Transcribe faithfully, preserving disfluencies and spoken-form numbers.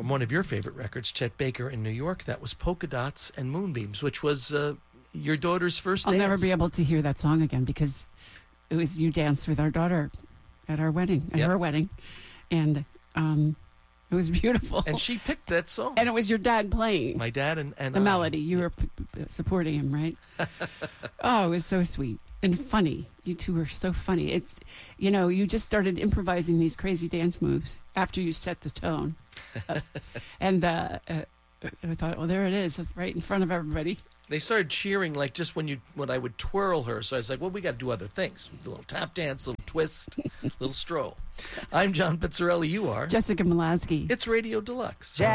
from one of your favorite records, Chet Baker in New York. That was Polka Dots and Moonbeams, which was uh, your daughter's first I'll dance. never be able to hear that song again because it was you danced with our daughter at our wedding, at Yep. her wedding. And um, it was beautiful. And she picked that song. And it was your dad playing My dad and, and the I. melody. You were p- p- supporting him, right? Oh, it was so sweet and funny. You two were so funny. It's, you know, you just started improvising these crazy dance moves after you set the tone. and uh, uh, I thought, well, there it is, right in front of everybody. They started cheering like just when you when I would twirl her. So I was like, well, we got to do other things. A little tap dance, a little twist, a little stroll. I'm John Pizzarelli. You are. Jessica Malasky. It's Radio Deluxe.